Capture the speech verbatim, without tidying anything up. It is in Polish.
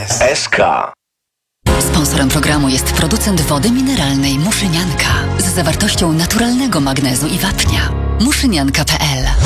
S. S K. Sponsorem programu jest producent wody mineralnej Muszynianka z zawartością naturalnego magnezu i wapnia. muszynianka kropka p l